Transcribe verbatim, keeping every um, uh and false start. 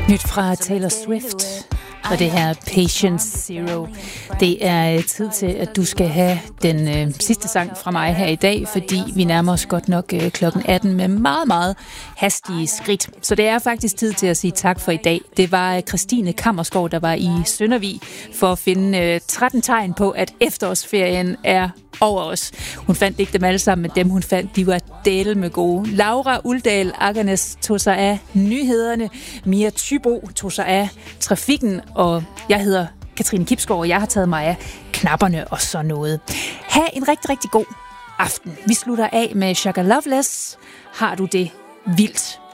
Nyt fra Taylor Swift og det her Patient Zero. Det er tid til, at du skal have den øh, sidste sang fra mig her i dag, fordi vi nærmer os godt nok øh, klokken atten med meget, meget hastige skridt. Så det er faktisk tid til at sige tak for i dag. Det var Christine Kammersgaard, der var i Søndervig for at finde øh, tretten tegn på, at efterårsferien er over os. Hun fandt ikke dem alle sammen, men dem hun fandt, de var dele med gode. Laura Uldal Akkernes tog sig af nyhederne. Mia Thybo tog sig af trafikken, og jeg hedder Katrine Kipsgaard, og jeg har taget mig af knapperne og sådan noget. Ha' en rigtig, rigtig god aften. Vi slutter af med Shaka Loveless. Har du det vildt?